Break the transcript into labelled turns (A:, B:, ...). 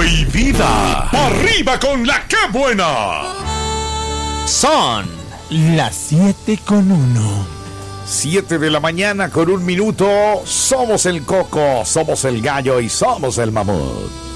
A: y vida. ¡Arriba con la que buena!
B: Son las 7:01.
C: 7 de la mañana con 1 minuto. Somos el Coco, somos el Gallo y somos el Mamut.